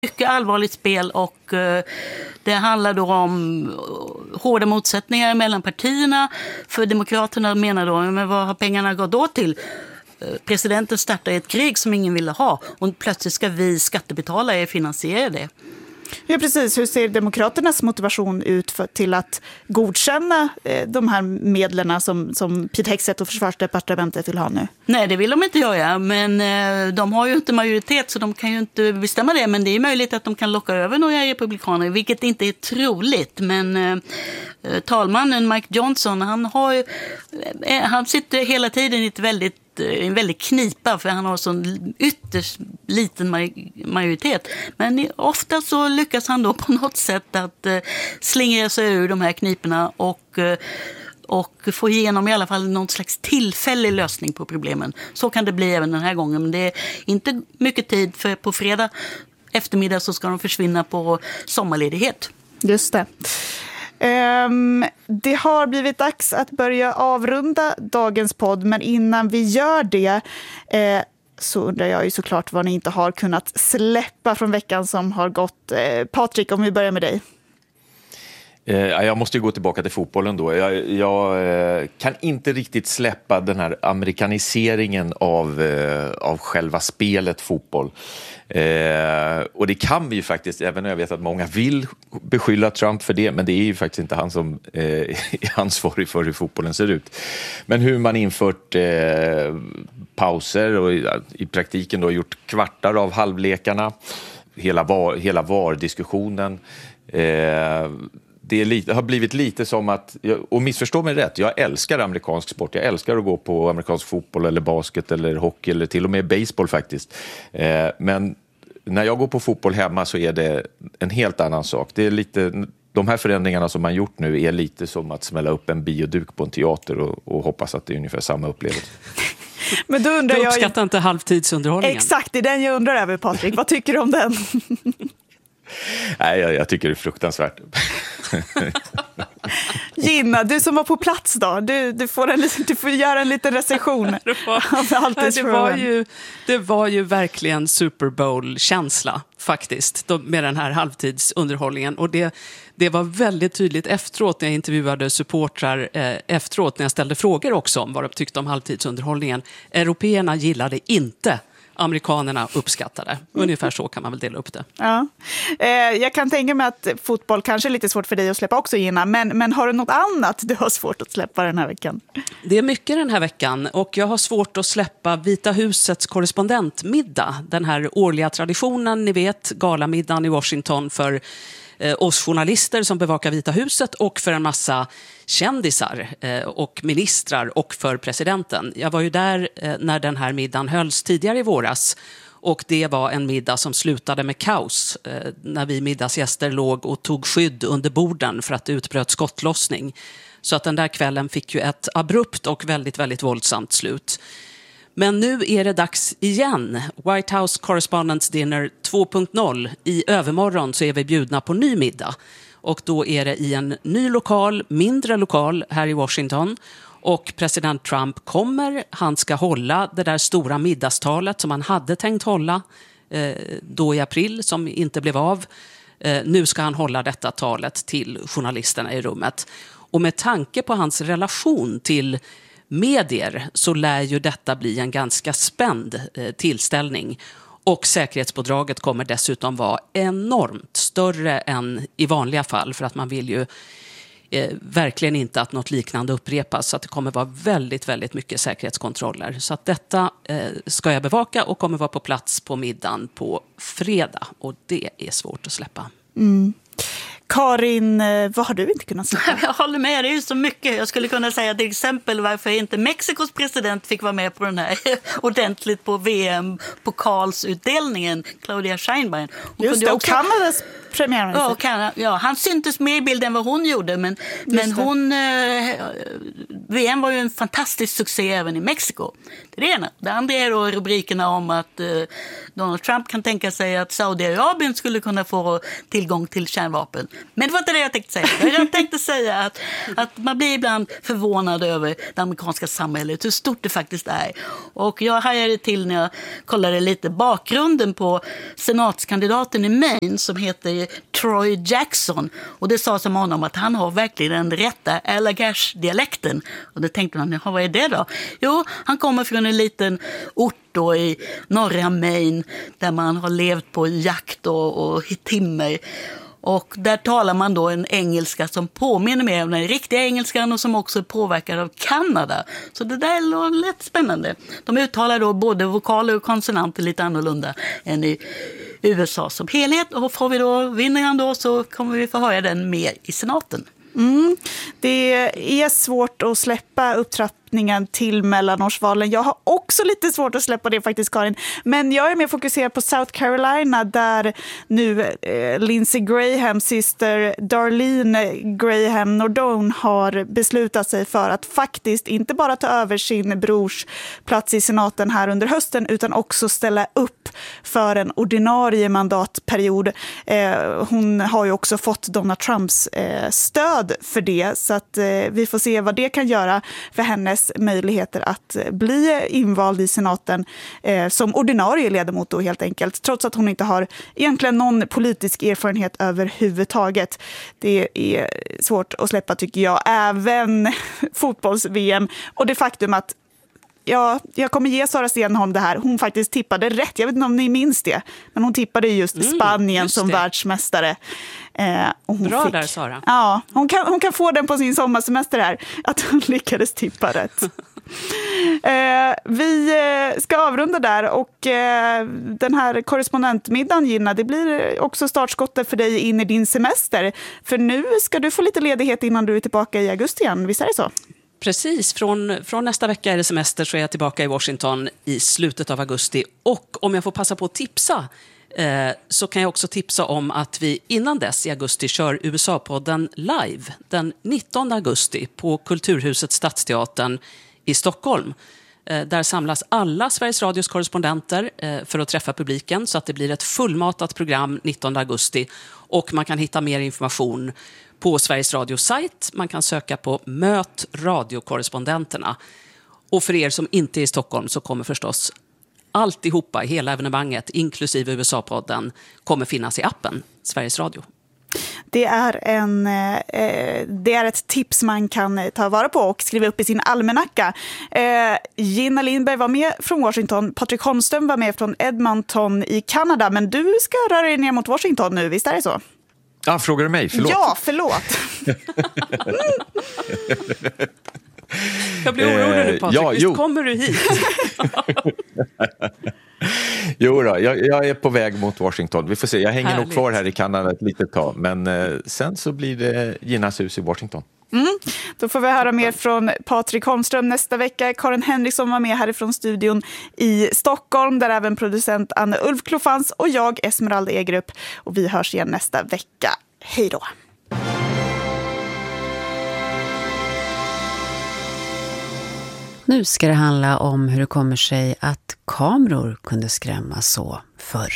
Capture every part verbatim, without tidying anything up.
mycket allvarligt spel och eh, det handlar då om hårda motsättningar mellan partierna. För demokraterna menar då, men vad har pengarna gått då till? Presidenten startar ett krig som ingen ville ha och plötsligt ska vi skattebetalare finansiera det. Ja, precis. Hur ser demokraternas motivation ut för, till att godkänna eh, de här medlen som, som Pete Hegseth och försvarsdepartementet vill ha nu? Nej, det vill de inte göra, men eh, de har ju inte majoritet så de kan ju inte bestämma det. Men det är möjligt att de kan locka över några republikaner, vilket inte är troligt. Men eh, talmannen Mike Johnson, han, har, eh, han sitter hela tiden i ett väldigt en väldigt knipa för han har sån ytterst liten majoritet. Men ofta så lyckas han då på något sätt att eh, slingra sig ur de här kniporna och, eh, och få igenom i alla fall någon slags tillfällig lösning på problemen. Så kan det bli även den här gången. Men det är inte mycket tid för på fredag eftermiddag så ska de försvinna på sommarledighet. Just det. Um, det har blivit dags att börja avrunda dagens podd, men innan vi gör det eh, så undrar jag ju såklart vad ni inte har kunnat släppa från veckan som har gått. Eh, Patrik, om vi börjar med dig. Eh, jag måste ju gå tillbaka till fotbollen då. Jag, jag eh, kan inte riktigt släppa den här amerikaniseringen av, eh, av själva spelet fotboll. Eh, och det kan vi ju faktiskt, även om jag vet att många vill beskylla Trump för det, men det är ju faktiskt inte han som eh, är ansvarig för hur fotbollen ser ut. Men hur man infört eh, pauser och i, i praktiken då gjort kvartar av halvlekarna, hela var, hela VAR-diskussionen. Eh, det är lite, har blivit lite som att, och missförstå mig rätt, jag älskar amerikansk sport. Jag älskar att gå på amerikansk fotboll eller basket eller hockey eller till och med baseball faktiskt. Eh, men när jag går på fotboll hemma så är det en helt annan sak. Det är lite, de här förändringarna som man gjort nu är lite som att smälla upp en bioduk på en teater och, och hoppas att det är ungefär samma upplevelse. Men då undrar du jag uppskattar ju... inte halvtidsunderhållningen. Exakt, det är den jag undrar över, Patrik. Vad tycker du om den? Nej, jag, jag tycker det är fruktansvärt. Gina, du som var på plats då, du, du, får, en, du får göra en liten recension. det, var, det, var ju, det var ju verkligen Super Bowl-känsla faktiskt med den här halvtidsunderhållningen. Och det, det var väldigt tydligt efteråt när jag intervjuade supportrar eh, efteråt när jag ställde frågor också om vad de tyckte om halvtidsunderhållningen. Européerna gillade inte, amerikanerna uppskattade. Ungefär så kan man väl dela upp det. Ja. Eh, jag kan tänka mig att fotboll kanske är lite svårt för dig att släppa också, Gina. Men, men har du något annat du har svårt att släppa den här veckan? Det är mycket den här veckan och jag har svårt att släppa Vita husets korrespondentmiddag. Den här årliga traditionen, ni vet, galamiddagen i Washington för eh, oss journalister som bevakar Vita huset och för en massa kändisar eh, och ministrar och för presidenten. Jag var ju där eh, när den här middagen hölls tidigare i våras och det var en middag som slutade med kaos eh, när vi middagsgäster låg och tog skydd under borden för att det utbröt skottlossning. Så att den där kvällen fick ju ett abrupt och väldigt, väldigt våldsamt slut. Men nu är det dags igen. White House Correspondents Dinner två punkt noll. I övermorgon så är vi bjudna på ny middag. Och då är det i en ny lokal, mindre lokal här i Washington. Och president Trump kommer, han ska hålla det där stora middagstalet som han hade tänkt hålla eh, då i april som inte blev av. Eh, nu ska han hålla detta talet till journalisterna i rummet. Och med tanke på hans relation till medier så lär ju detta bli en ganska spänd eh, tillställning. Och säkerhetspådraget kommer dessutom vara enormt större än i vanliga fall för att man vill ju eh, verkligen inte att något liknande upprepas. Så att det kommer vara väldigt, väldigt mycket säkerhetskontroller. Så att detta eh, ska jag bevaka och kommer vara på plats på middagen på fredag. Och det är svårt att släppa. Mm. Karin, vad har du inte kunnat säga? Jag håller med, det är ju så mycket. Jag skulle kunna säga till exempel varför inte Mexikos president fick vara med på den här ordentligt på V M-pokalsutdelningen, Claudia Sheinbein. Hon Just det, och också... Kanadas premiärminister. Ja, Kanada, ja, han syntes mer i bilden än vad hon gjorde, men, men hon, eh, V M var ju en fantastisk succé även i Mexiko. Det Det ena. Det andra är då rubrikerna om att eh, Donald Trump kan tänka sig att Saudiarabien skulle kunna få tillgång till kärnvapen. Men det var inte det jag tänkte säga. Jag tänkte säga att, att man blir ibland förvånad över det amerikanska samhället, hur stort det faktiskt är. Och jag hajade till när jag kollade lite bakgrunden på senatskandidaten i Maine som heter Troy Jackson. Och det sa som honom att han har verkligen den rätta Allagash-dialekten. Och då tänkte man, vad är det då? Jo, han kommer från en liten ort då i norra Maine där man har levt på jakt och, och timmer. Och där talar man då en engelska som påminner mer om den riktiga engelskan och som också är påverkad av Kanada. Så det där är lätt spännande. De uttalar då både vokaler och konsonanter lite annorlunda än i U S A som helhet. Och får vi då, vinner han då så kommer vi få höra den mer i senaten. Mm. Det är svårt att släppa upptrappningen till mellanårsvalen. Jag har också lite svårt att släppa det faktiskt, Karin. Men jag är mer fokuserad på South Carolina där nu eh, Lindsey Grahams syster Darlene Graham Nordone har beslutat sig för att faktiskt inte bara ta över sin brors plats i senaten här under hösten utan också ställa upp för en ordinarie mandatperiod. Eh, hon har ju också fått Donald Trumps eh, stöd för det, så att eh, vi får se vad det kan göra för hennes möjligheter att bli invald i senaten eh, som ordinarie ledamot då helt enkelt, trots att hon inte har egentligen någon politisk erfarenhet överhuvudtaget. Det är svårt att släppa tycker jag, även fotbolls-V M och det faktum att Ja, jag kommer ge Sara Stenholm det här. Hon faktiskt tippade rätt. Jag vet inte om ni minns det. Men hon tippade just mm, Spanien just som det. världsmästare. Eh, och hon Bra fick, där, Sara. Ja, hon kan, hon kan få den på sin sommarsemester här. Att hon lyckades tippa rätt. eh, vi ska avrunda där. Och eh, den här korrespondentmiddagen, Gina, det blir också startskottet för dig in i din semester. För nu ska du få lite ledighet innan du är tillbaka i augusti igen. Visst är det så? Precis, från, från nästa vecka är det semester så är jag tillbaka i Washington i slutet av augusti. Och om jag får passa på att tipsa eh, så kan jag också tipsa om att vi innan dess i augusti kör U S A-podden live den nittonde augusti på Kulturhuset Stadsteatern i Stockholm. Eh, där samlas alla Sveriges Radios korrespondenter eh, för att träffa publiken så att det blir ett fullmatat program nittonde augusti och man kan hitta mer information på Sveriges Radios sajt. Man kan söka på Möt radiokorrespondenterna. Och för er som inte är i Stockholm så kommer förstås alltihopa, hela evenemanget, inklusive U S A-podden, kommer finnas i appen Sveriges Radio. Det är, en, eh, det är ett tips man kan ta vara på och skriva upp i sin almanacka. Eh, Gina Lindberg var med från Washington. Patrik Holmström var med från Edmonton i Kanada. Men du ska röra dig ner mot Washington nu, visst är det så? Ja, frågar du mig? Förlåt. Ja, förlåt. Jag blir orolig nu, Patrik. Ja, Visst jo. kommer du hit? Jo då, jag, jag är på väg mot Washington. Vi får se, jag hänger Härligt. nog kvar här i Kanada ett litet tag. Men eh, sen så blir det Ginas hus i Washington. Mm. Då får vi höra mer från Patrik Holmström nästa vecka. Karin Henriksson var med härifrån studion i Stockholm där även producent Anne Ulfklo fanns och jag, Esmeralda Egrup. Och vi hörs igen nästa vecka. Hej då! Nu ska det handla om hur det kommer sig att kameror kunde skrämma så förr.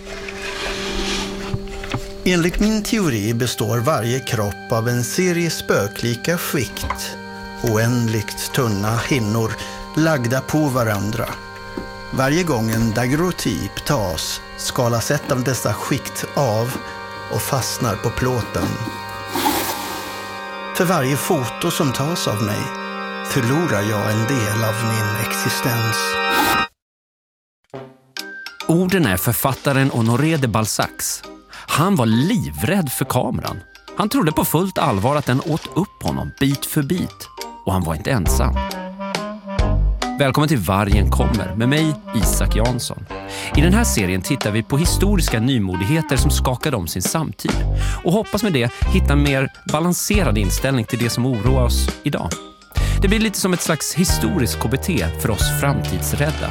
Enligt min teori består varje kropp av en serie spöklika skikt, oändligt tunna hinnor lagda på varandra. Varje gång en daguerreotyp tas skalas ett av dessa skikt av och fastnar på plåten. För varje foto som tas av mig förlorar jag en del av min existens. Orden är författaren Honoré de Balzacs. Han var livrädd för kameran. Han trodde på fullt allvar att den åt upp honom bit för bit. Och han var inte ensam. Välkommen till Vargen kommer med mig, Isak Jansson. I den här serien tittar vi på historiska nymodigheter som skakade om sin samtid. Och hoppas med det hitta en mer balanserad inställning till det som oroar oss idag. Det blir lite som ett slags historisk K B T för oss framtidsrädda.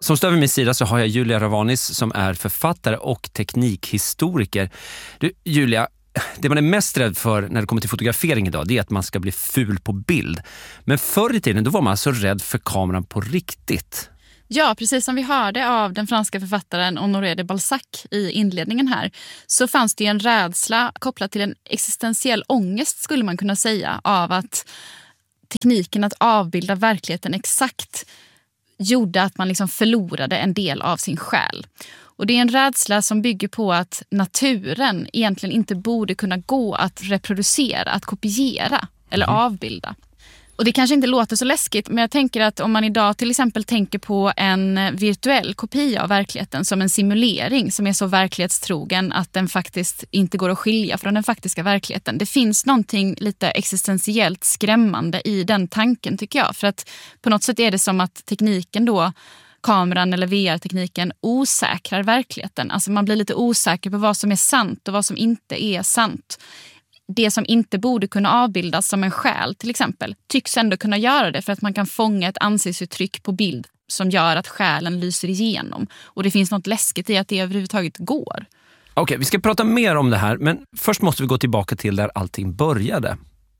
Som stöd vid min sida så har jag Julia Ravanis som är författare och teknikhistoriker. Du, Julia, det man är mest rädd för när det kommer till fotografering idag, det är att man ska bli ful på bild. Men förr i tiden då var man alltså rädd för kameran på riktigt. Ja, precis som vi hörde av den franska författaren Honoré de Balzac i inledningen här, så fanns det en rädsla kopplad till en existentiell ångest, skulle man kunna säga, av att tekniken att avbilda verkligheten exakt gjorde att man liksom förlorade en del av sin själ. Och det är en rädsla som bygger på att naturen egentligen inte borde kunna gå att reproducera, att kopiera eller mm. avbilda. Och det kanske inte låter så läskigt, men jag tänker att om man idag till exempel tänker på en virtuell kopia av verkligheten som en simulering som är så verklighetstrogen att den faktiskt inte går att skilja från den faktiska verkligheten. Det finns någonting lite existentiellt skrämmande i den tanken, tycker jag. För att på något sätt är det som att tekniken då, kameran eller V R-tekniken, osäkrar verkligheten. Alltså man blir lite osäker på vad som är sant och vad som inte är sant. Det som inte borde kunna avbildas som en själ till exempel tycks ändå kunna göra det för att man kan fånga ett ansiktsuttryck på bild som gör att själen lyser igenom. Och det finns något läskigt i att det överhuvudtaget går. Okej, vi ska prata mer om det här, men först måste vi gå tillbaka till där allting började.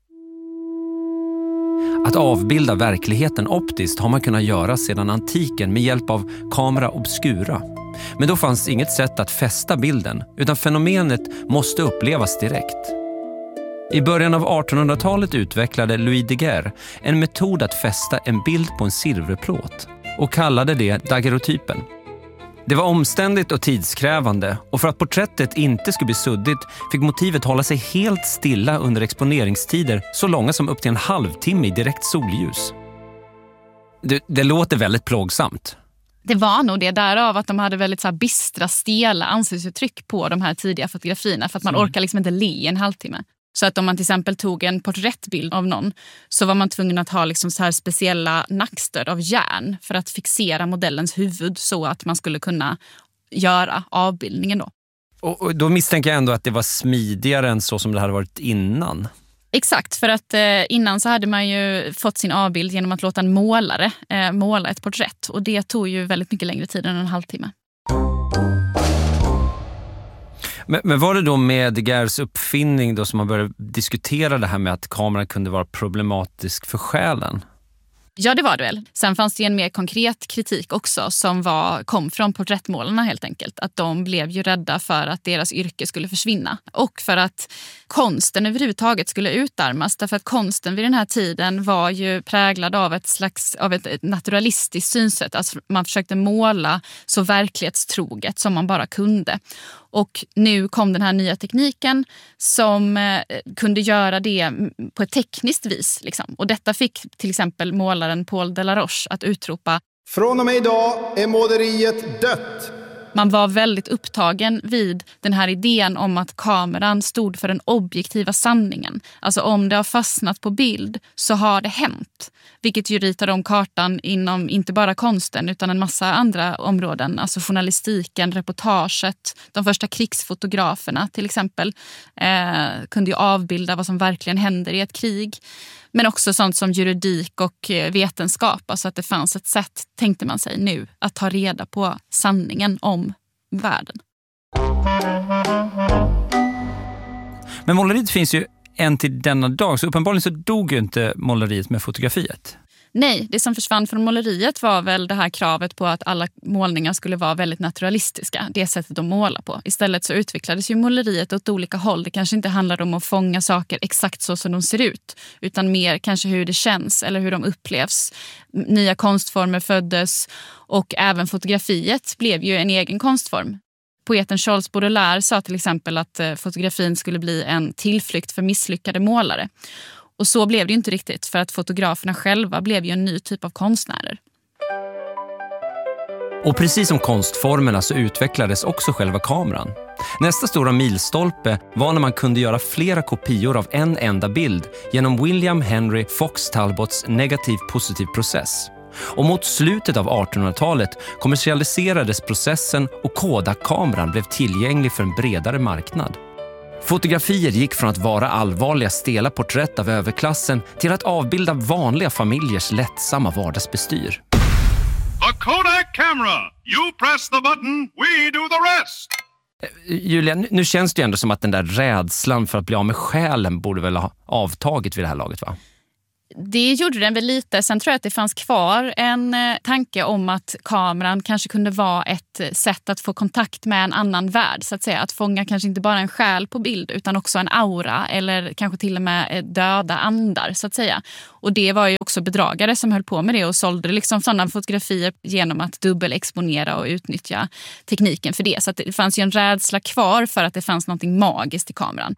Att avbilda verkligheten optiskt har man kunnat göra sedan antiken med hjälp av kamera obscura. Men då fanns inget sätt att fästa bilden, utan fenomenet måste upplevas direkt. I början av artonhundratalet utvecklade Louis Daguerre en metod att fästa en bild på en silverplåt och kallade det daguerreotypen. Det var omständigt och tidskrävande, och för att porträttet inte skulle bli suddigt fick motivet hålla sig helt stilla under exponeringstider så långa som upp till en halvtimme i direkt solljus. Det, det låter väldigt plågsamt. Det var nog det, därav att de hade väldigt så här bistra, stela ansiktsuttryck på de här tidiga fotografierna, för att man orkar liksom inte le en halvtimme. Så att om man till exempel tog en porträttbild av någon så var man tvungen att ha liksom så här speciella nackstöd av järn för att fixera modellens huvud så att man skulle kunna göra avbildningen då. Och, och då misstänker jag ändå att det var smidigare än så som det hade varit innan. Exakt, för att eh, innan så hade man ju fått sin avbild genom att låta en målare eh, måla ett porträtt. Och det tog ju väldigt mycket längre tid än en halvtimme. Men, men var det då med Daguerres uppfinning då som man började diskutera det här med att kameran kunde vara problematisk för själen? Ja, det var det väl. Sen fanns det en mer konkret kritik också som var, kom från porträttmålarna helt enkelt. Att de blev ju rädda för att deras yrke skulle försvinna. Och för att konsten överhuvudtaget skulle utarmas. Därför att konsten vid den här tiden var ju präglad av ett slags av ett, ett naturalistiskt synsätt. Alltså man försökte måla så verklighetstroget som man bara kunde. Och nu kom den här nya tekniken som eh, kunde göra det på ett tekniskt vis. Liksom. Och detta fick till exempel målaren Paul Delaroche att utropa: från och med idag är måleriet dött. Man var väldigt upptagen vid den här idén om att kameran stod för den objektiva sanningen. Alltså om det har fastnat på bild så har det hänt. Vilket ju ritar om kartan inom inte bara konsten utan en massa andra områden. Alltså journalistiken, reportaget, de första krigsfotograferna till exempel eh, kunde ju avbilda vad som verkligen händer i ett krig. Men också sånt som juridik och vetenskap. Alltså att det fanns ett sätt, tänkte man sig nu, att ta reda på sanningen om världen. Men måleriet finns ju än till denna dag, så uppenbarligen så dog ju inte måleriet med fotografiet. Nej, det som försvann från måleriet var väl det här kravet på att alla målningar skulle vara väldigt naturalistiska. Det sättet att måla på. Istället så utvecklades ju måleriet åt olika håll. Det kanske inte handlar om att fånga saker exakt så som de ser ut. Utan mer kanske hur det känns eller hur de upplevs. Nya konstformer föddes och även fotografiet blev ju en egen konstform. Poeten Charles Baudelaire sa till exempel att fotografin skulle bli en tillflykt för misslyckade målare. Och så blev det ju inte riktigt, för att fotograferna själva blev ju en ny typ av konstnärer. Och precis som konstformerna så utvecklades också själva kameran. Nästa stora milstolpe var när man kunde göra flera kopior av en enda bild genom William Henry Fox Talbots negativ-positiv process. Och mot slutet av artonhundratalet kommersialiserades processen och Kodak-kameran blev tillgänglig för en bredare marknad. Fotografier gick från att vara allvarliga stela porträtt av överklassen till att avbilda vanliga familjers lättsamma vardagsbestyr. The Kodak camera. You press the button, we do the rest. Julia, nu känns det ju ändå som att den där rädslan för att bli av med själen borde väl ha avtagit vid det här laget, va? Det gjorde den väl lite. Sen tror jag att det fanns kvar en tanke om att kameran kanske kunde vara ett sätt att få kontakt med en annan värld, så att säga. Att fånga kanske inte bara en själ på bild utan också en aura eller kanske till och med döda andar, så att säga. Och det var ju också bedragare som höll på med det och sålde liksom sådana fotografier genom att dubbelexponera och utnyttja tekniken för det. Så att det fanns ju en rädsla kvar för att det fanns något magiskt i kameran.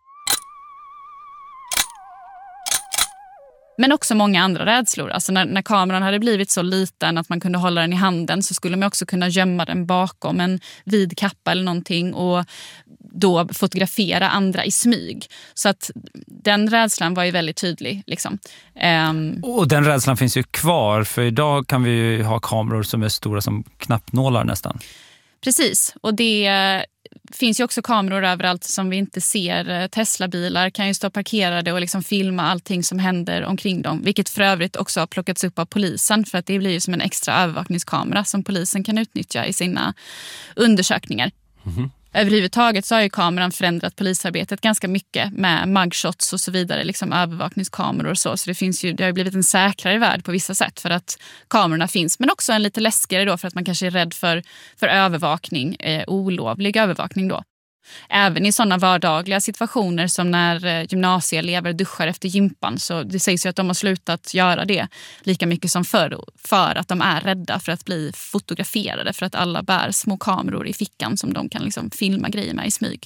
Men också många andra rädslor. Alltså när, när kameran hade blivit så liten att man kunde hålla den i handen så skulle man också kunna gömma den bakom en vid kappa eller någonting och då fotografera andra i smyg. Så att den rädslan var ju väldigt tydlig. Liksom. Um... Och den rädslan finns ju kvar, för idag kan vi ju ha kameror som är stora som knappnålar nästan. Precis, och det finns ju också kameror överallt som vi inte ser. Tesla-bilar kan ju stå parkerade och liksom filma allting som händer omkring dem. Vilket för övrigt också har plockats upp av polisen, för att det blir ju som en extra övervakningskamera som polisen kan utnyttja i sina undersökningar. Mm-hmm. Överhuvudtaget så har ju kameran förändrat polisarbetet ganska mycket med mugshots och så vidare, liksom övervakningskameror och så. Så det, finns ju, det har ju blivit en säkrare värld på vissa sätt för att kamerorna finns. Men också en lite läskigare då för att man kanske är rädd för, för övervakning, eh, olovlig övervakning då. Även i sådana vardagliga situationer som när gymnasieelever duschar efter gympan, så det sägs ju att de har slutat göra det lika mycket som förr för att de är rädda för att bli fotograferade, för att alla bär små kameror i fickan som de kan liksom filma grejer med i smyg.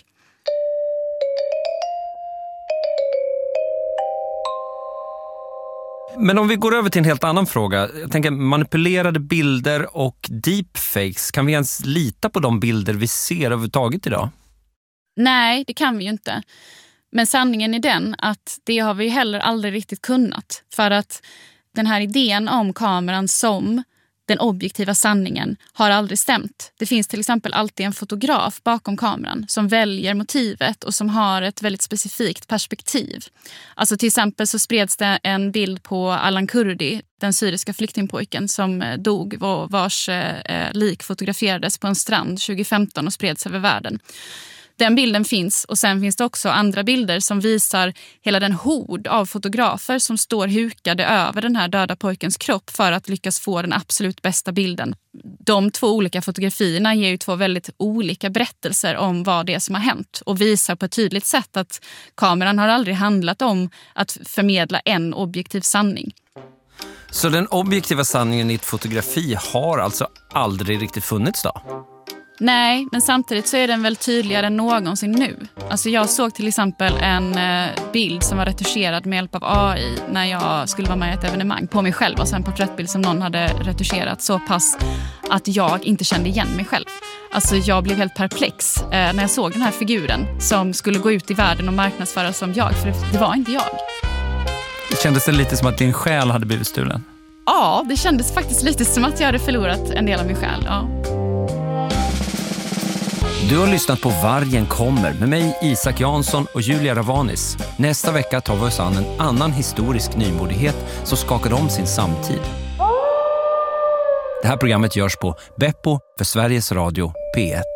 Men om vi går över till en helt annan fråga. Jag tänker manipulerade bilder och deepfakes. Kan vi ens lita på de bilder vi ser överhuvudtaget idag? Nej, det kan vi ju inte. Men sanningen är den att det har vi heller aldrig riktigt kunnat. För att den här idén om kameran som den objektiva sanningen har aldrig stämt. Det finns till exempel alltid en fotograf bakom kameran som väljer motivet och som har ett väldigt specifikt perspektiv. Alltså till exempel så spreds det en bild på Alan Kurdi, den syriska flyktingpojken som dog, vars eh, lik fotograferades på en strand tjugo femton och spreds över världen. Den bilden finns, och sen finns det också andra bilder som visar hela den hord av fotografer som står hukade över den här döda pojkens kropp för att lyckas få den absolut bästa bilden. De två olika fotografierna ger ju två väldigt olika berättelser om vad det är som har hänt och visar på ett tydligt sätt att kameran har aldrig handlat om att förmedla en objektiv sanning. Så den objektiva sanningen i ett fotografi har alltså aldrig riktigt funnits då? Nej, men samtidigt så är den väl tydligare än någonsin nu. Alltså jag såg till exempel en eh, bild som var retuscherad med hjälp av A I när jag skulle vara med i ett evenemang på mig själv. Och sen en porträttbild som någon hade retuscherat så pass att jag inte kände igen mig själv. Alltså jag blev helt perplex eh, när jag såg den här figuren som skulle gå ut i världen och marknadsföras som jag. För det, det var inte jag. Det kändes det lite som att din själ hade blivit stulen? Ja, det kändes faktiskt lite som att jag hade förlorat en del av min själ, ja. Du har lyssnat på Vargen kommer med mig, Isak Jansson och Julia Ravanis. Nästa vecka tar vi oss an en annan historisk nymodighet som skakade om sin samtid. Det här programmet görs på Beppo för Sveriges Radio P ett.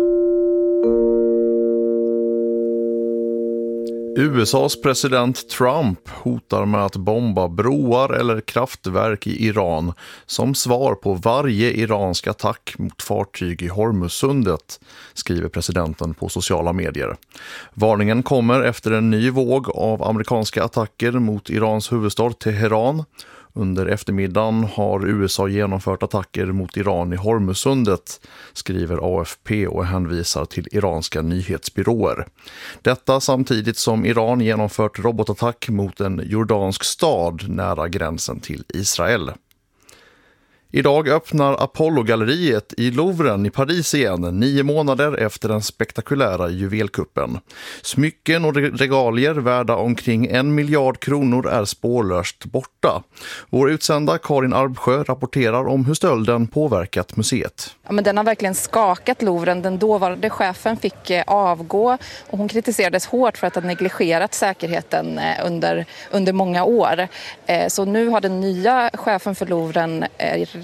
U S A:s president Trump hotar med att bomba broar eller kraftverk i Iran som svar på varje iransk attack mot fartyg i Hormuzsundet, skriver presidenten på sociala medier. Varningen kommer efter en ny våg av amerikanska attacker mot Irans huvudstad Teheran. Under eftermiddagen har U S A genomfört attacker mot Iran i Hormuzsundet, skriver A F P och hänvisar till iranska nyhetsbyråer. Detta samtidigt som Iran genomfört robotattack mot en jordansk stad nära gränsen till Israel. Idag öppnar Apollo-galleriet i Louvren i Paris igen, nio månader efter den spektakulära juvelkuppen. Smycken och regalier värda omkring en miljard kronor är spårlöst borta. Vår utsända Karin Arbsjö rapporterar om hur stölden påverkat museet. Ja, men den har verkligen skakat Louvren. Den dåvarande chefen fick avgå och hon kritiserades hårt för att ha negligerat säkerheten under, under många år. Så nu har den nya chefen för Louvren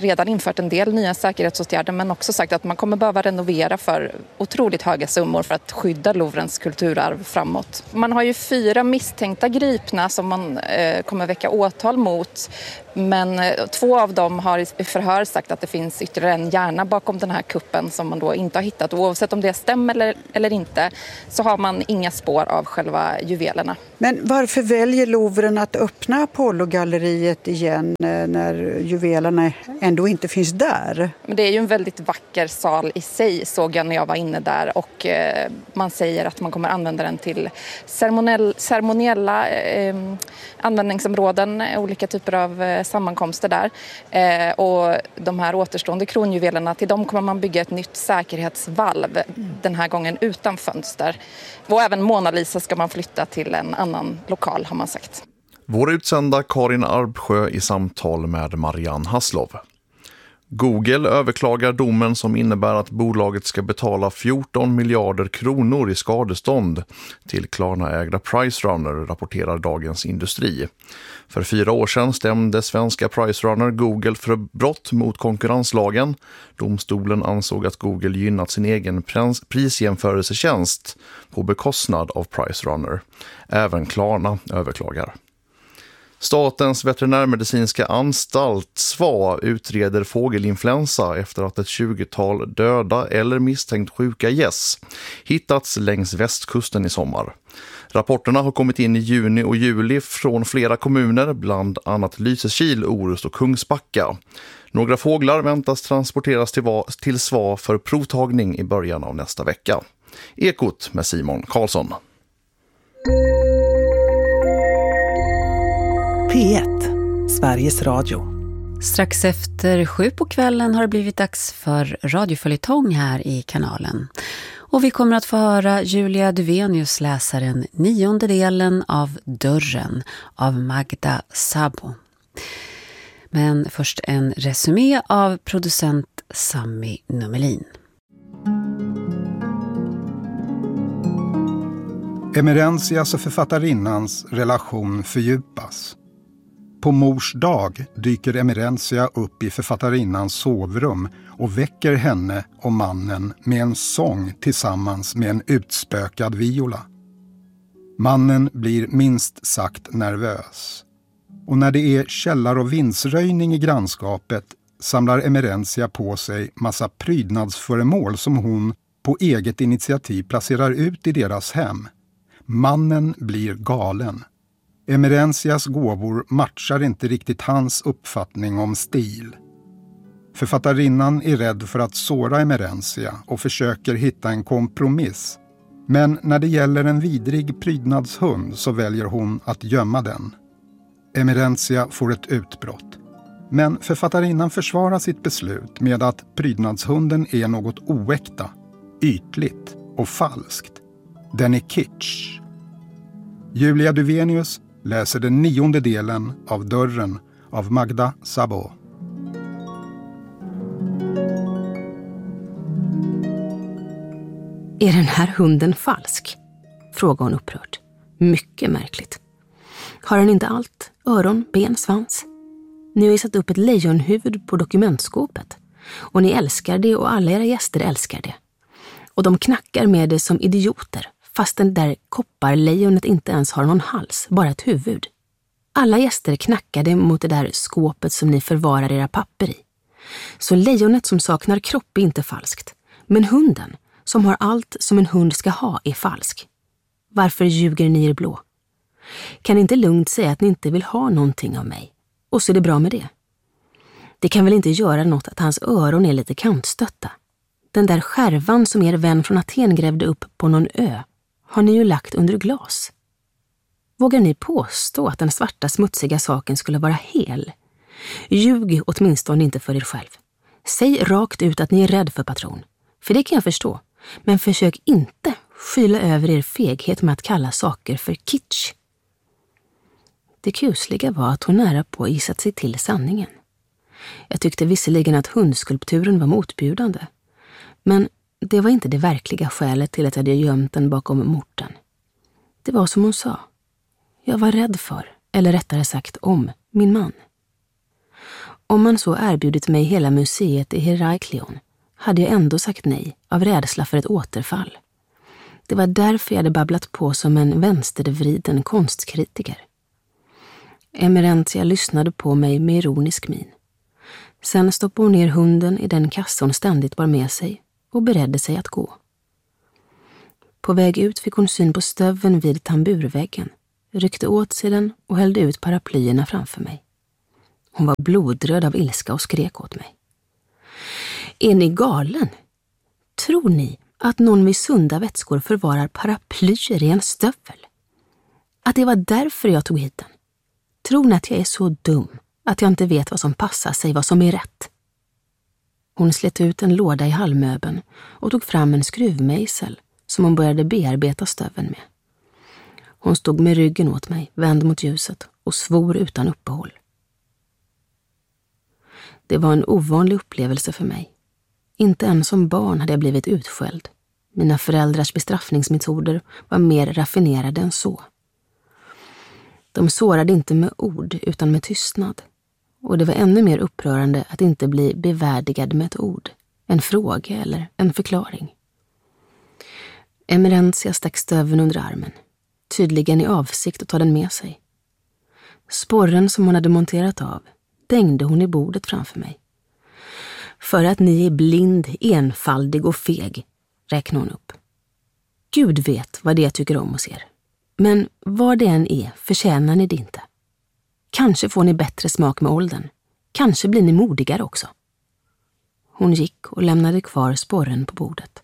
redan infört en del nya säkerhetsåtgärder men också sagt att man kommer behöva renovera för otroligt höga summor för att skydda Louvrens kulturarv framåt. Man har ju fyra misstänkta gripna som man eh, kommer väcka åtal mot. Men eh, två av dem har i förhör sagt att det finns ytterligare en hjärna bakom den här kuppen som man då inte har hittat. Och oavsett om det stämmer eller, eller inte så har man inga spår av själva juvelerna. Men varför väljer Louvren att öppna Apollo-galleriet igen när juvelerna ändå inte finns där? Men det är ju en väldigt vacker sal i sig, såg jag när jag var inne där. Och eh, man säger att man kommer använda den till ceremoniell, ceremoniella eh, användningsområden, olika typer av eh, sammankomster där. Eh, och de här återstående kronjuvelerna, till dem kommer man bygga ett nytt säkerhetsvalv, mm. den här gången utan fönster. Och även Mona Lisa ska man flytta till en annan lokal, har man sagt. Vår utsända Karin Arbsjö i samtal med Marianne Haslov. Google överklagar domen som innebär att bolaget ska betala fjorton miljarder kronor i skadestånd till Klarna-ägda PriceRunner, rapporterar Dagens Industri. För fyra år sedan stämde svenska PriceRunner Google för brott mot konkurrenslagen. Domstolen ansåg att Google gynnat sin egen prisjämförelsetjänst på bekostnad av PriceRunner. Även Klarna överklagar. Statens veterinärmedicinska anstalt S V A utreder fågelinfluensa efter att ett tjugotal döda eller misstänkt sjuka gäss hittats längs västkusten i sommar. Rapporterna har kommit in i juni och juli från flera kommuner, bland annat Lysekil, Orust och Kungsbacka. Några fåglar väntas transporteras till S V A för provtagning i början av nästa vecka. Ekot med Simon Karlsson. P ett, Sveriges Radio. Strax efter sju på kvällen har det blivit dags för radioföljetong här i kanalen. Och vi kommer att få höra Julia Duvenius läsa den nionde delen av Dörren av Magda Szabo. Men först en resumé av producent Sami Numelin. Emerenzias och författarinnans relation fördjupas. På mors dag dyker Emerenzia upp i författarinnans sovrum och väcker henne och mannen med en sång tillsammans med en utspökad viola. Mannen blir minst sagt nervös. Och när det är källar- och vindsröjning i grannskapet samlar Emerenzia på sig massa prydnadsföremål som hon på eget initiativ placerar ut i deras hem. Mannen blir galen. Emerenzias gåvor matchar inte riktigt hans uppfattning om stil. Författarinnan är rädd för att såra Emerenzia och försöker hitta en kompromiss. Men när det gäller en vidrig prydnadshund så väljer hon att gömma den. Emerenzia får ett utbrott. Men författarinnan försvarar sitt beslut med att prydnadshunden är något oäkta, ytligt och falskt. Den är kitsch. Julia Duvenius läser den nionde delen av Dörren av Magda Szabo. Är den här hunden falsk? Frågar hon upprört. Mycket märkligt. Har den inte allt? Öron, ben, svans? Ni har ju satt upp ett lejonhuvud på dokumentskåpet. Och ni älskar det och alla era gäster älskar det. Och de knackar med det som idioter. Fast den där kopparlejonet inte ens har någon hals, bara ett huvud. Alla gäster knackade mot det där skåpet som ni förvarar era papper i. Så lejonet som saknar kropp är inte falskt. Men hunden, som har allt som en hund ska ha, är falsk. Varför ljuger ni er blå? Kan ni inte lugnt säga att ni inte vill ha någonting av mig? Och så är det bra med det. Det kan väl inte göra något att hans öron är lite kantstötta. Den där skärvan som er vän från Aten grävde upp på någon ö har ni ju lagt under glas. Vågar ni påstå att den svarta smutsiga saken skulle vara hel? Ljug åtminstone inte för er själv. Säg rakt ut att ni är rädd för patron. För det kan jag förstå. Men försök inte skyla över er feghet med att kalla saker för kitsch. Det kusliga var att hon nära på gissat sig till sanningen. Jag tyckte visserligen att hundskulpturen var motbjudande. Men det var inte det verkliga skälet till att jag hade gömt den bakom morten. Det var som hon sa. Jag var rädd för, eller rättare sagt om, min man. Om man så erbjudit mig hela museet i Heraklion hade jag ändå sagt nej av rädsla för ett återfall. Det var därför jag hade babblat på som en vänstervriden konstkritiker. Emerentia lyssnade på mig med ironisk min. Sen stoppade hon ner hunden i den kassa hon ständigt bar med sig och beredde sig att gå. På väg ut fick hon syn på stöven vid tamburväggen, ryckte åt sig den och hällde ut paraplyerna framför mig. Hon var blodröd av ilska och skrek åt mig. Är ni galen? Tror ni att någon vid sunda vätskor förvarar paraplyer i en stövel? Att det var därför jag tog hit den? Tror ni att jag är så dum att jag inte vet vad som passar sig, vad som är rätt? Hon slet ut en låda i halvmöbeln och tog fram en skruvmejsel som hon började bearbeta stöven med. Hon stod med ryggen åt mig, vänd mot ljuset och svor utan uppehåll. Det var en ovanlig upplevelse för mig. Inte ens som barn hade jag blivit utskälld. Mina föräldrars bestraffningsmetoder var mer raffinerade än så. De sårade inte med ord utan med tystnad. Och det var ännu mer upprörande att inte bli bevärdigad med ett ord, en fråga eller en förklaring. Emerentia stack stöven under armen, tydligen i avsikt att ta den med sig. Sporren som hon hade monterat av dängde hon i bordet framför mig. För att ni är blind, enfaldig och feg, räknade hon upp. Gud vet vad det jag tycker om hos er. Men vad det än är förtjänar ni det inte. Kanske får ni bättre smak med åldern. Kanske blir ni modigare också. Hon gick och lämnade kvar sporren på bordet.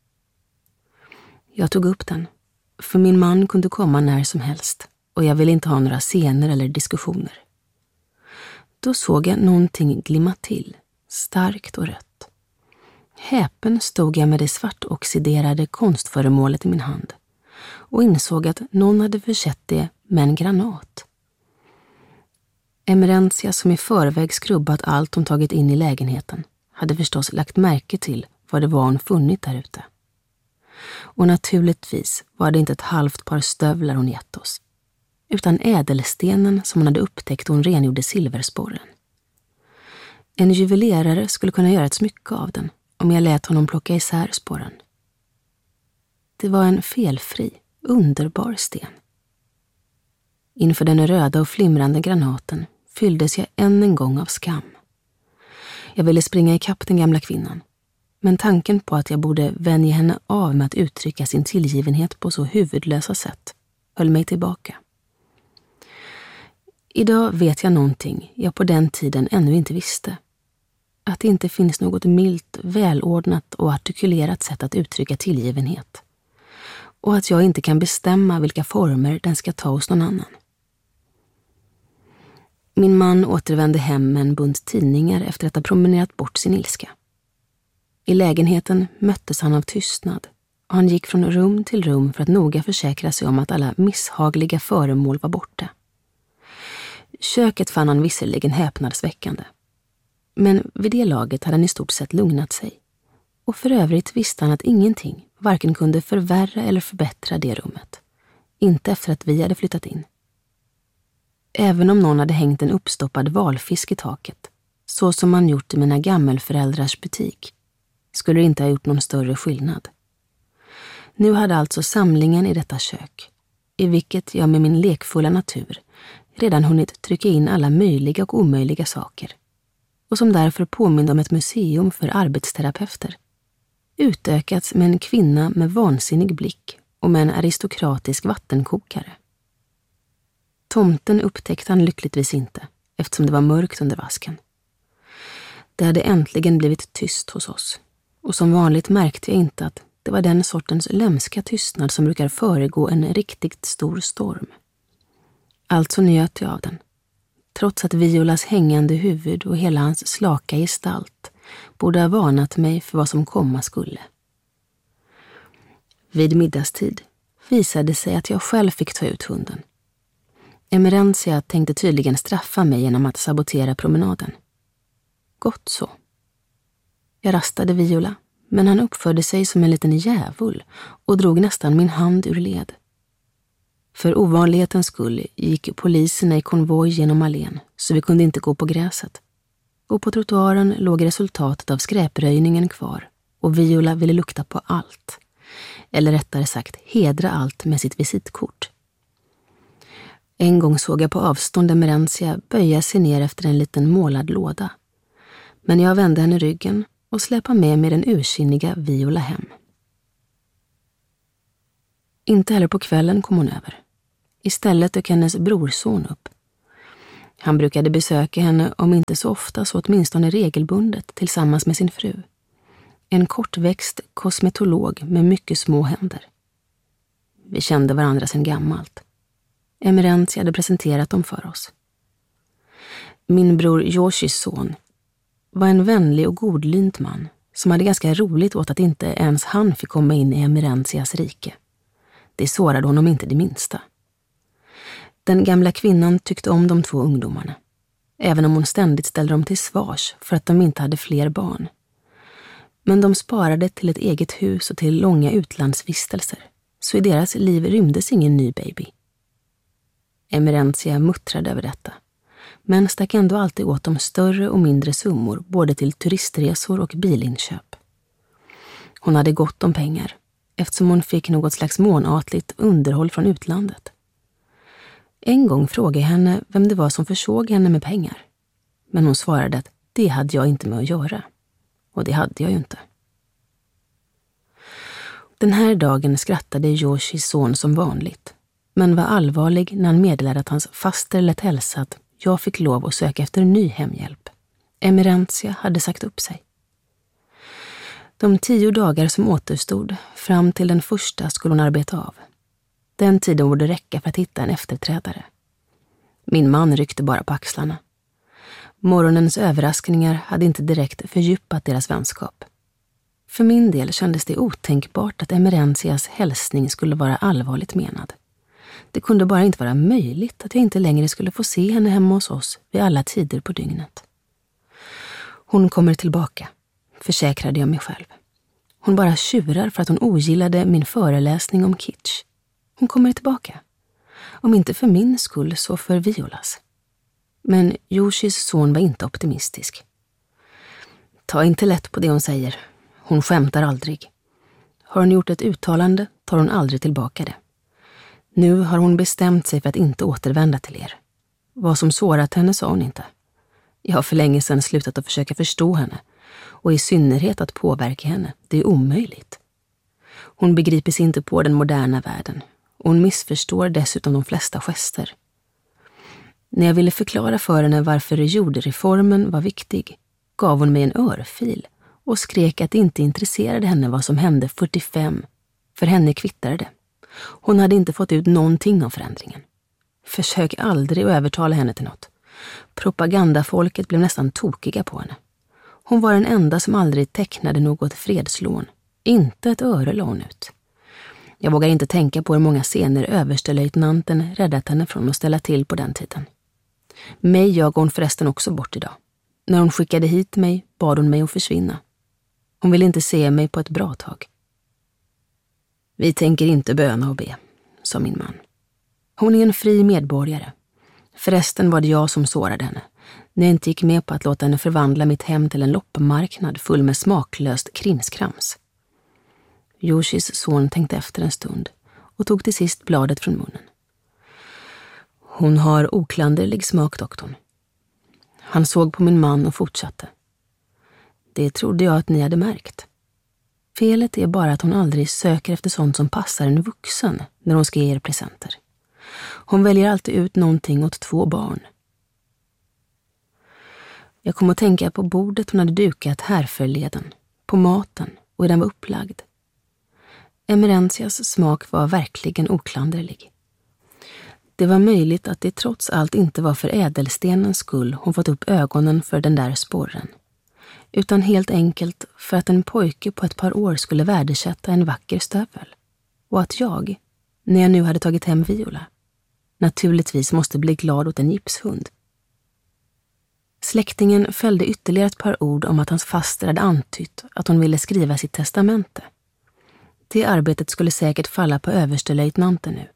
Jag tog upp den, för min man kunde komma när som helst och jag ville inte ha några scener eller diskussioner. Då såg jag någonting glimma till, starkt och rött. Häpen stod jag med det svartoxiderade konstföremålet i min hand och insåg att någon hade försett det med en granat. Emerentia, som i förväg skrubbat allt hon tagit in i lägenheten, hade förstås lagt märke till vad det var hon funnit där ute. Och naturligtvis var det inte ett halvt par stövlar hon gett oss, utan ädelstenen som hon hade upptäckt hon rengjorde silversporren. En juvelerare skulle kunna göra ett smycke av den om jag lät honom plocka isär sporren. Det var en felfri, underbar sten. Inför den röda och flimrande granaten fylldes jag än en gång av skam. Jag ville springa ikapp den gamla kvinnan, men tanken på att jag borde vänja henne av med att uttrycka sin tillgivenhet på så huvudlösa sätt höll mig tillbaka. Idag vet jag någonting jag på den tiden ännu inte visste. Att det inte finns något milt, välordnat och artikulerat sätt att uttrycka tillgivenhet. Och att jag inte kan bestämma vilka former den ska ta hos någon annan. Min man återvände hem med en bunt tidningar efter att ha promenerat bort sin ilska. I lägenheten möttes han av tystnad och han gick från rum till rum för att noga försäkra sig om att alla misshagliga föremål var borta. Köket fann han visserligen häpnadsväckande. Men vid det laget hade han i stort sett lugnat sig. Och för övrigt visste han att ingenting varken kunde förvärra eller förbättra det rummet. Inte efter att vi hade flyttat in. Även om någon hade hängt en uppstoppad valfisk i taket, så som man gjort i mina gammelföräldrars butik, skulle det inte ha gjort någon större skillnad. Nu hade alltså samlingen i detta kök, i vilket jag med min lekfulla natur redan hunnit trycka in alla möjliga och omöjliga saker, och som därför påminner om ett museum för arbetsterapeuter, utökats med en kvinna med vansinnig blick och med en aristokratisk vattenkokare. Tomten upptäckte han lyckligtvis inte, eftersom det var mörkt under vasken. Det hade äntligen blivit tyst hos oss, och som vanligt märkte jag inte att det var den sortens lömska tystnad som brukar föregå en riktigt stor storm. Alltså njöt jag av den, trots att Violas hängande huvud och hela hans slaka gestalt borde ha varnat mig för vad som komma skulle. Vid middagstid visade sig att jag själv fick ta ut hunden. Emerentia tänkte tydligen straffa mig genom att sabotera promenaden. Gott så. Jag rastade Viola, men han uppförde sig som en liten djävul och drog nästan min hand ur led. För ovanlighetens skull gick poliserna i konvoj genom allén, så vi kunde inte gå på gräset. och på trottoaren låg resultatet av skräpröjningen kvar och Viola ville lukta på allt. Eller rättare sagt hedra allt med sitt visitkort. En gång såg jag på avstånd Emerencia böja sig ner efter en liten målad låda. Men jag vände henne ryggen och släpade med mig den ursinniga Viola hem. Inte heller på kvällen kom hon över. Istället dök hennes brorson upp. Han brukade besöka henne om inte så ofta så åtminstone regelbundet tillsammans med sin fru. En kortväxt kosmetolog med mycket små händer. Vi kände varandra sedan gammalt. Emerencia hade presenterat dem för oss. Min bror Yoshis son var en vänlig och godlynt man som hade ganska roligt åt att inte ens han fick komma in i Emerencias rike. Det sårade honom inte det minsta. Den gamla kvinnan tyckte om de två ungdomarna, även om hon ständigt ställde dem till svars för att de inte hade fler barn. Men de sparade till ett eget hus och till långa utlandsvistelser, så i deras liv rymdes ingen ny baby. Emerencia muttrade över detta, men stack ändå alltid åt dem större och mindre summor både till turistresor och bilinköp. Hon hade gott om pengar, eftersom hon fick något slags månatligt underhåll från utlandet. En gång frågade jag henne vem det var som försåg henne med pengar. Men hon svarade att det hade jag inte med att göra. Och det hade jag ju inte. Den här dagen skrattade Yoshis son som vanligt, men var allvarlig när han meddelade att hans faster lät hälsa att jag fick lov att söka efter ny hemhjälp. Emerencia hade sagt upp sig. De tio dagar som återstod, fram till den första, skulle hon arbeta av. Den tiden borde räcka för att hitta en efterträdare. Min man ryckte bara på axlarna. Morgonens överraskningar hade inte direkt fördjupat deras vänskap. För min del kändes det otänkbart att Emerencias hälsning skulle vara allvarligt menad. Det kunde bara inte vara möjligt att jag inte längre skulle få se henne hemma hos oss vid alla tider på dygnet. Hon kommer tillbaka, försäkrade jag mig själv. Hon bara tjurar för att hon ogillade min föreläsning om kitsch. Hon kommer tillbaka. Om inte för min skull så för Violas. Men Yoshis son var inte optimistisk. Ta inte lätt på det hon säger. Hon skämtar aldrig. Har hon gjort ett uttalande tar hon aldrig tillbaka det. Nu har hon bestämt sig för att inte återvända till er. Vad som sårat henne sa hon inte. Jag har för länge sedan slutat att försöka förstå henne. Och i synnerhet att påverka henne. Det är omöjligt. Hon begriper sig inte på den moderna världen. Och hon missförstår dessutom de flesta gester. När jag ville förklara för henne varför jordreformen var viktig gav hon mig en örfil och skrek att det inte intresserade henne vad som hände fyrtiofem. För henne kvittade det. Hon hade inte fått ut någonting av förändringen. Försök aldrig att övertala henne till något. Propagandafolket blev nästan tokiga på henne. Hon var den enda som aldrig tecknade något fredslån. Inte ett öre la hon ut. Jag vågar inte tänka på hur många scener överstelöjtnanten räddat henne från att ställa till på den tiden. Mig jag hon förresten också bort idag. När hon skickade hit mig bad hon mig att försvinna. Hon ville inte se mig på ett bra tag. Vi tänker inte böna och be, sa min man. Hon är en fri medborgare. Förresten var det jag som sårade henne. När jag inte gick med på att låta henne förvandla mitt hem till en loppmarknad full med smaklöst krimskrams. Yoshis son tänkte efter en stund och tog till sist bladet från munnen. Hon har oklanderlig smak, doktorn. Han såg på min man och fortsatte. Det trodde jag att ni hade märkt. Felet är bara att hon aldrig söker efter sånt som passar en vuxen när hon ska ge er presenter. Hon väljer alltid ut någonting åt två barn. Jag kom att tänka på bordet hon hade dukat här förleden, på maten och den var upplagd. Emerencias smak var verkligen oklanderlig. Det var möjligt att det trots allt inte var för ädelstenens skull hon fått upp ögonen för den där sporren. Utan helt enkelt för att en pojke på ett par år skulle värdesätta en vacker stövel. Och att jag, när jag nu hade tagit hem Viola, naturligtvis måste bli glad åt en gipshund. Släktingen följde ytterligare ett par ord om att hans faster hade antytt att hon ville skriva sitt testamente. Det arbetet skulle säkert falla på överstelöjtnanten nu.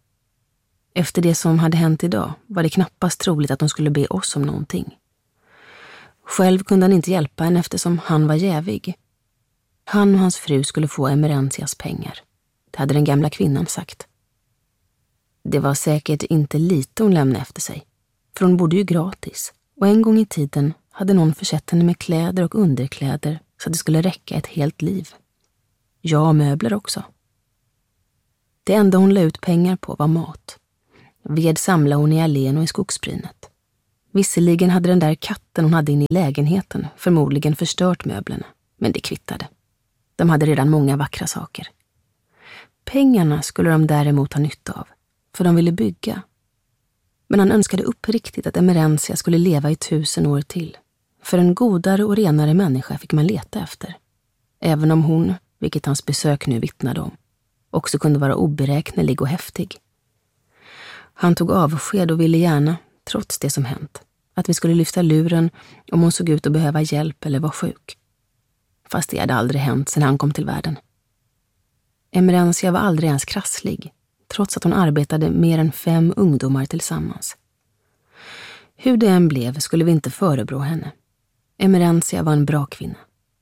Efter det som hade hänt idag var det knappast troligt att de skulle be oss om någonting. Själv kunde han inte hjälpa henne eftersom han var jävig. Han och hans fru skulle få Emerentias pengar. Det hade den gamla kvinnan sagt. Det var säkert inte lite hon lämnade efter sig, för hon bodde ju gratis. Och en gång i tiden hade någon försett henne med kläder och underkläder så att det skulle räcka ett helt liv. Ja, möbler också. Det enda hon la ut pengar på var mat. Ved samlade hon i allén och i skogsbrynet. Visserligen hade den där katten hon hade inne i lägenheten förmodligen förstört möblerna, men det kvittade. De hade redan många vackra saker. Pengarna skulle de däremot ha nytta av, för de ville bygga. Men han önskade uppriktigt att Emerentia skulle leva i tusen år till. För en godare och renare människa fick man leta efter. Även om hon, vilket hans besök nu vittnade om, också kunde vara oberäknelig och häftig. Han tog avsked och ville gärna, trots det som hänt, att vi skulle lyfta luren om hon såg ut att behöva hjälp eller var sjuk. Fast det hade aldrig hänt sedan han kom till världen. Emerentia var aldrig ens krasslig, trots att hon arbetade mer än fem ungdomar tillsammans. Hur det än blev skulle vi inte förebrå henne. Emerentia var en bra kvinna.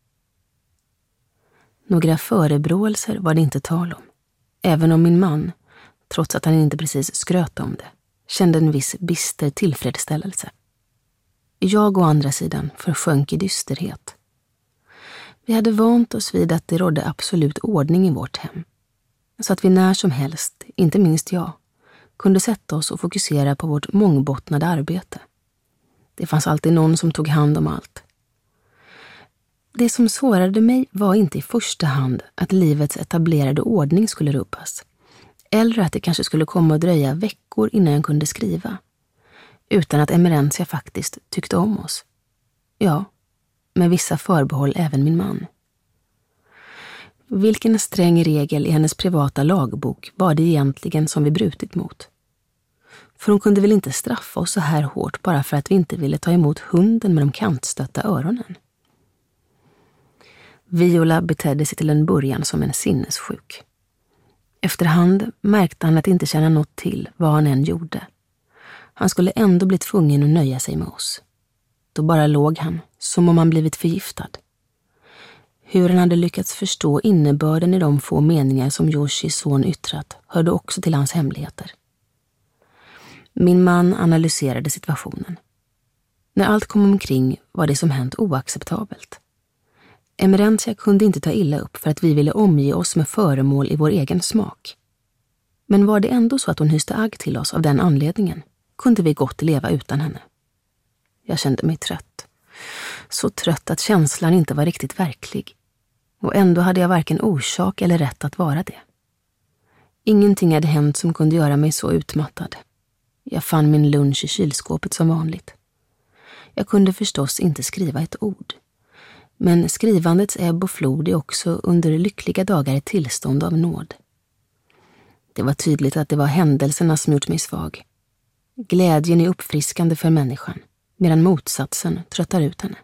Några förebråelser var det inte tal om. Även om min man, trots att han inte precis skröt om det, kände en viss bister tillfredsställelse. Jag å andra sidan försjönk i dysterhet. Vi hade vant oss vid att det rådde absolut ordning i vårt hem. Så att vi när som helst, inte minst jag, kunde sätta oss och fokusera på vårt mångbottnade arbete. Det fanns alltid någon som tog hand om allt. Det som sårade mig var inte i första hand att livets etablerade ordning skulle rubbas, eller att det kanske skulle komma att dröja veckor innan jag kunde skriva, utan att Emerentia faktiskt tyckte om oss. Ja, med vissa förbehåll även min man. Vilken sträng regel i hennes privata lagbok var det egentligen som vi brutit mot? För hon kunde väl inte straffa oss så här hårt bara för att vi inte ville ta emot hunden med de kantstötta öronen. Viola betedde sig till en början som en sinnessjuk. Efterhand märkte han att inte känna något till vad han än gjorde. Han skulle ändå bli tvungen att nöja sig med oss. Då bara låg han, som om han blivit förgiftad. Hur han hade lyckats förstå innebörden i de få meningar som Yoshis son yttrat hörde också till hans hemligheter. Min man analyserade situationen. När allt kom omkring var det som hänt oacceptabelt. Emerentia kunde inte ta illa upp för att vi ville omge oss med föremål i vår egen smak. Men var det ändå så att hon hyste agg till oss av den anledningen, kunde vi gott leva utan henne. Jag kände mig trött. Så trött att känslan inte var riktigt verklig. Och ändå hade jag varken orsak eller rätt att vara det. Ingenting hade hänt som kunde göra mig så utmattad. Jag fann min lunch i kylskåpet som vanligt. Jag kunde förstås inte skriva ett ord. Men skrivandets ebb och flod är också under lyckliga dagar ett tillstånd av nåd. Det var tydligt att det var händelserna som gjort mig svag. Glädjen är uppfriskande för människan, medan motsatsen tröttar ut henne.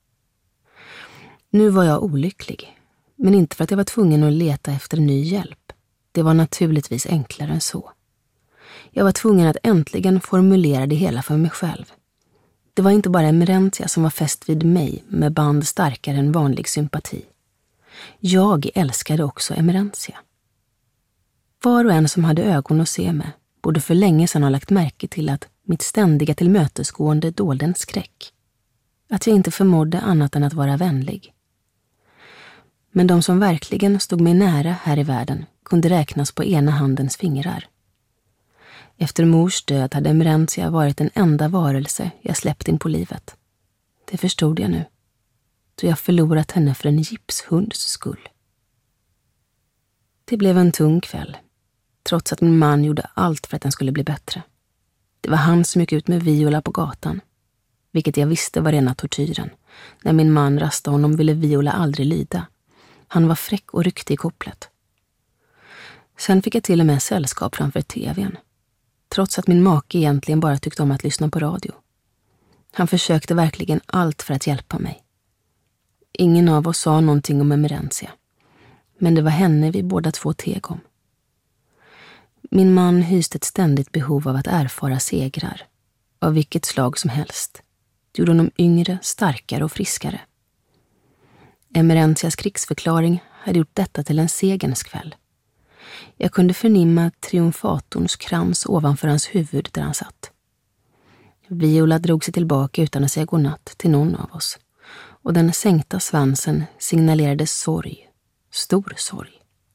Nu var jag olycklig, men inte för att jag var tvungen att leta efter ny hjälp. Det var naturligtvis enklare än så. Jag var tvungen att äntligen formulera det hela för mig själv. Det var inte bara Emerentia som var fäst vid mig med band starkare än vanlig sympati. Jag älskade också Emerentia. Var och en som hade ögon att se med borde för länge sedan ha lagt märke till att mitt ständiga tillmötesgående dolde en skräck. Att jag inte förmådde annat än att vara vänlig. Men de som verkligen stod mig nära här i världen kunde räknas på ena handens fingrar. Efter mors död hade Emerentia varit den enda varelse jag släppt in på livet. Det förstod jag nu, då jag förlorat henne för en gipshunds skull. Det blev en tung kväll, trots att min man gjorde allt för att den skulle bli bättre. Det var han som gick ut med Viola på gatan, vilket jag visste var rena tortyren. När min man rastade honom ville Viola aldrig lyda. Han var fräck och ryckte i kopplet. Sen fick jag till och med sällskap framför tvn, trots att min make egentligen bara tyckte om att lyssna på radio. Han försökte verkligen allt för att hjälpa mig. Ingen av oss sa någonting om Emerentia, men det var henne vi båda två teg om. Min man hyste ett ständigt behov av att erfara segrar, av vilket slag som helst. Det gjorde honom yngre, starkare och friskare. Emerentias krigsförklaring hade gjort detta till en segerns kväll. Jag kunde förnimma triumfatorns krans ovanför hans huvud där han satt. Viola drog sig tillbaka utan att säga godnatt till någon av oss. Och den sänkta svansen signalerade sorg, stor sorg.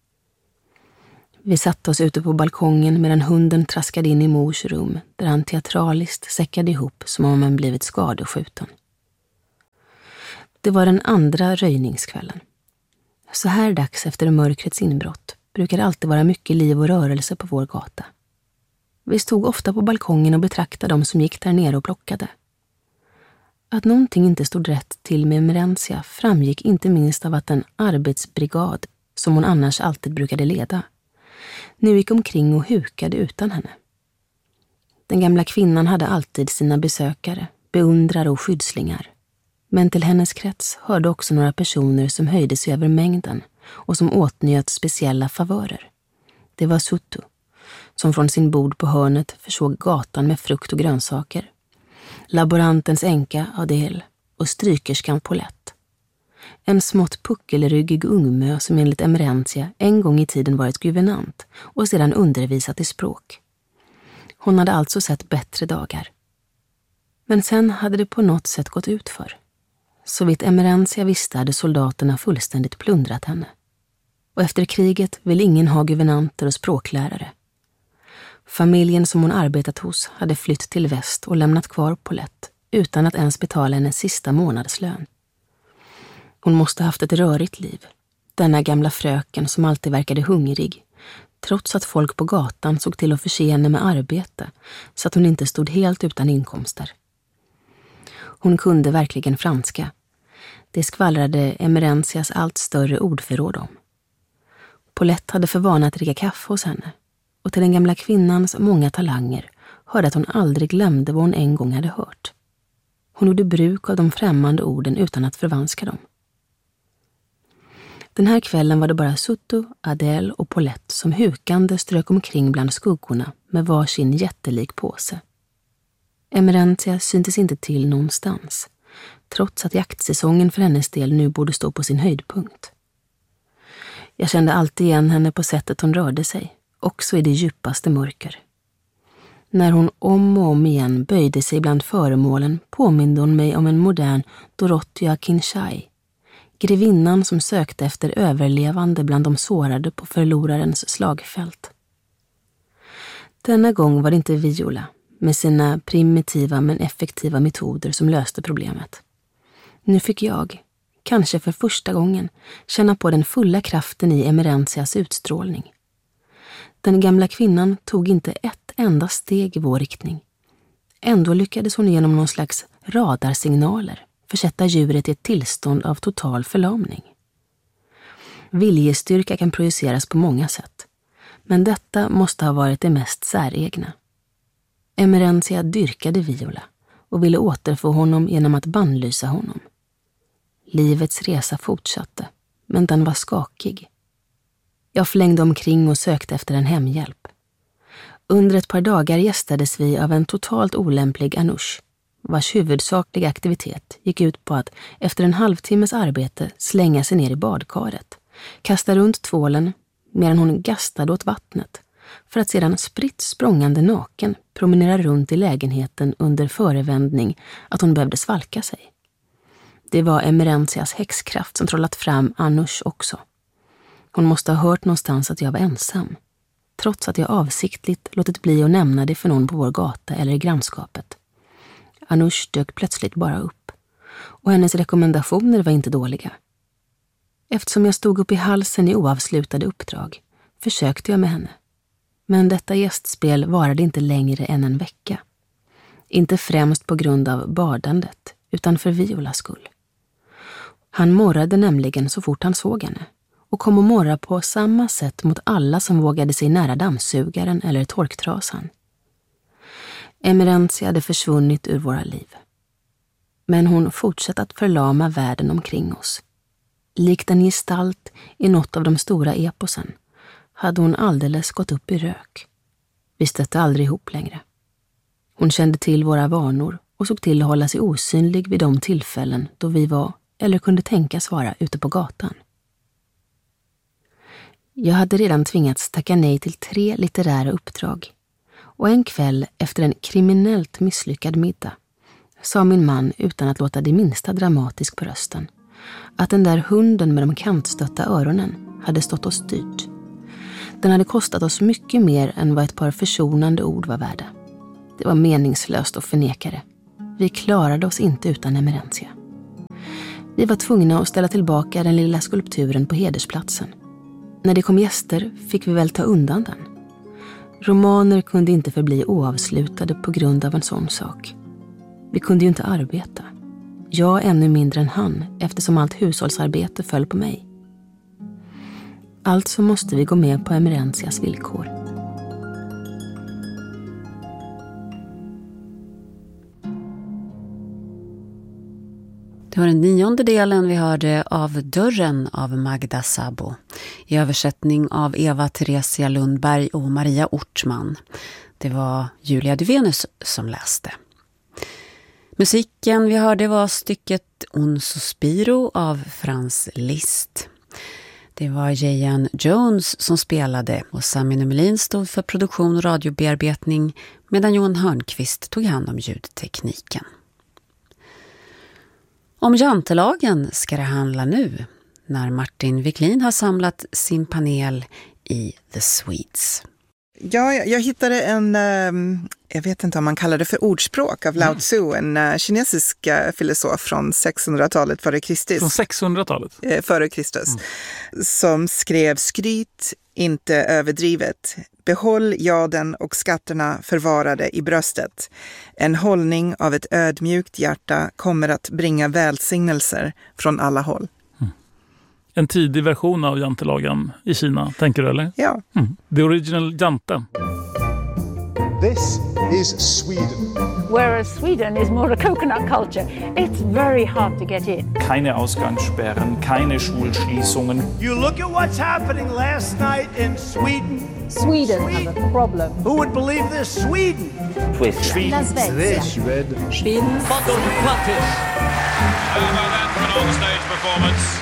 Vi satte oss ute på balkongen medan hunden traskade in i mors rum där han teatraliskt säckade ihop som om han blivit skadeskjuten. Det var den andra röjningskvällen. Så här dags efter mörkrets inbrott brukar det alltid vara mycket liv och rörelse på vår gata. Vi stod ofta på balkongen och betraktade dem som gick där nere och plockade. Att någonting inte stod rätt till med Emerentia framgick inte minst av att en arbetsbrigad, som hon annars alltid brukade leda, nu gick omkring och hukade utan henne. Den gamla kvinnan hade alltid sina besökare, beundrare och skyddslingar. Men till hennes krets hörde också några personer som höjde sig över mängden och som åtnjöt speciella favörer. Det var Suttu, som från sin bord på hörnet försåg gatan med frukt och grönsaker. Laborantens änka Adel och strykerskan Paulette. En smått puckelryggig ungmö som enligt Emerentia en gång i tiden varit guvernant och sedan undervisat i språk. Hon hade alltså sett bättre dagar. Men sen hade det på något sätt gått ut för. Så vitt Emerentia visste hade soldaterna fullständigt plundrat henne. Och efter kriget vill ingen ha guvernanter och språklärare. Familjen som hon arbetat hos hade flytt till väst och lämnat kvar Paulette utan att ens betala hennes sista månadslön. Hon måste haft ett rörigt liv, denna gamla fröken som alltid verkade hungrig, trots att folk på gatan såg till att förse henne med arbete så att hon inte stod helt utan inkomster. Hon kunde verkligen franska. Det skvallrade Emerentias allt större ordförråd om. Paulette hade för vana att dricka kaffe hos henne, och till den gamla kvinnans många talanger hörde att hon aldrig glömde vad hon en gång hade hört. Hon gjorde bruk av de främmande orden utan att förvanska dem. Den här kvällen var det bara Suttu, Adele och Paulette som hukande strök omkring bland skuggorna med varsin jättelik påse. Emerentia syntes inte till någonstans, trots att jaktsäsongen för hennes del nu borde stå på sin höjdpunkt. Jag kände alltid igen henne på sättet hon rörde sig, också i det djupaste mörker. När hon om och om igen böjde sig bland föremålen påminde hon mig om en modern Dorothea Kinshai, grevinnan som sökte efter överlevande bland de sårade på förlorarens slagfält. Denna gång var det inte Viola med sina primitiva men effektiva metoder som löste problemet. Nu fick jag, kanske för första gången, känna på den fulla kraften i Emerentias utstrålning. Den gamla kvinnan tog inte ett enda steg i vår riktning. Ändå lyckades hon genom någon slags radarsignaler försätta djuret i ett tillstånd av total förlamning. Viljestyrka kan projiceras på många sätt, men detta måste ha varit det mest säregna. Emerentia dyrkade Viola och ville återfå honom genom att bannlysa honom. Livets resa fortsatte, men den var skakig. Jag flängde omkring och sökte efter en hemhjälp. Under ett par dagar gästades vi av en totalt olämplig Anush, vars huvudsakliga aktivitet gick ut på att efter en halvtimmes arbete slänga sig ner i badkaret, kasta runt tvålen medan hon gastade åt vattnet, för att sedan spritt språngande naken promenera runt i lägenheten under förevändning att hon behövde svalka sig. Det var Emerentias häxkraft som trollat fram Anush också. Hon måste ha hört någonstans att jag var ensam, trots att jag avsiktligt låtit bli att nämna det för någon på vår gata eller i grannskapet. Anush dök plötsligt bara upp, och hennes rekommendationer var inte dåliga. Eftersom jag stod upp i halsen i oavslutade uppdrag försökte jag med henne. Men detta gästspel varade inte längre än en vecka. Inte främst på grund av badandet, utan för Violas skull. Han morrade nämligen så fort han såg henne, och kom att morra på samma sätt mot alla som vågade sig nära dammsugaren eller torktrasan. Emerentia hade försvunnit ur våra liv. Men hon fortsatte att förlama världen omkring oss. Likt en gestalt i något av de stora eposen hade hon alldeles gått upp i rök. Vi stötte aldrig ihop längre. Hon kände till våra vanor och såg till att hålla sig osynlig vid de tillfällen då vi var, eller kunde tänkas vara, ute på gatan. Jag hade redan tvingats tacka nej till tre litterära uppdrag. Och en kväll efter en kriminellt misslyckad middag sa min man utan att låta det minsta dramatisk på rösten att den där hunden med de kantstötta öronen hade stått oss dyrt. Den hade kostat oss mycket mer än vad ett par försonande ord var värda. Det var meningslöst att förneka det. Vi klarade oss inte utan Emerentia. Vi var tvungna att ställa tillbaka den lilla skulpturen på hedersplatsen. När det kom gäster fick vi väl ta undan den. Romaner kunde inte förbli oavslutade på grund av en sån sak. Vi kunde ju inte arbeta. Jag ännu mindre än han, eftersom allt hushållsarbete föll på mig. Alltså måste vi gå med på Emerentias villkor. Det var den nionde delen vi hörde av Dörren av Magda Sabo i översättning av Eva Theresia Lundberg och Maria Ortman. Det var Julia Duvenius som läste. Musiken vi hörde var stycket Un Sospiro av Franz Liszt. Det var J.N. Jones som spelade och Sami Numelin stod för produktion och radiobearbetning medan Johan Hörnqvist tog hand om ljudtekniken. Om jantelagen ska det handla nu när Martin Wiklin har samlat sin panel i The Swedes. Ja, jag, jag hittade en, jag vet inte om man kallar det för ordspråk av Lao Tzu, en uh, kinesisk uh, filosof från sexhundratalet före Kristus. Från sexhundratalet? Uh, före Kristus. Mm. Som skrev: skryt inte överdrivet. Behåll jaden och skatterna förvarade i bröstet. En hållning av ett ödmjukt hjärta kommer att bringa välsignelser från alla håll. Mm. En tidig version av jantelagen i Kina, tänker du eller? Ja. Mm. The original jante. This is Sweden. Whereas Sweden is more a coconut culture. It's very hard to get in. Keine Ausgangssperren, keine Schulschließungen. You look at what's happening last night in Sweden. Sweden, Sweden. has a problem. Who would believe this? Sweden. Sweden. Sweden. Sweden. Sweden. Over that for an on-stage performance.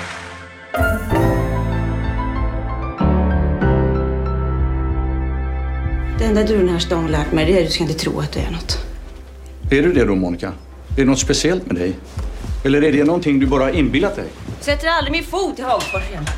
Det enda du den här stan lärt mig är att du ska inte tro att du är något. Är du det då, Monica? Är det något speciellt med dig? Eller är det någonting du bara har inbillat dig? Sätter aldrig min fot i Hagfors igen.